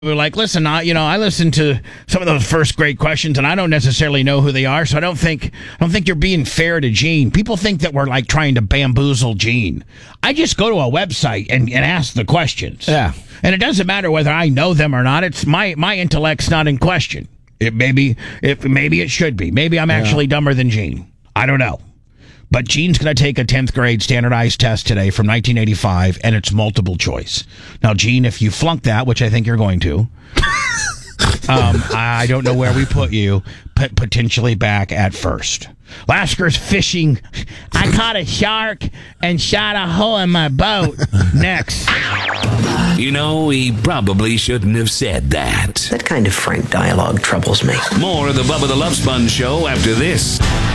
We're like, listen, I listened to some of those first great questions, and I don't necessarily know who they are, so I don't think you're being fair to Gene. People think that we're like trying to bamboozle Gene. I just go to a website and ask the questions. Yeah, and it doesn't matter whether I know them or not. It's my intellect's not in question. Maybe it should be. Maybe I'm actually dumber than Gene. I don't know. But Gene's going to take a 10th grade standardized test today from 1985, and it's multiple choice. Now, Gene, if you flunk that, which I think you're going to, I don't know where we put you, potentially back at first. Lasker's fishing. I caught a shark and shot a hole in my boat. Next. You know, he probably shouldn't have said that. That kind of frank dialogue troubles me. More of the Bubba the Love Sponge Show after this.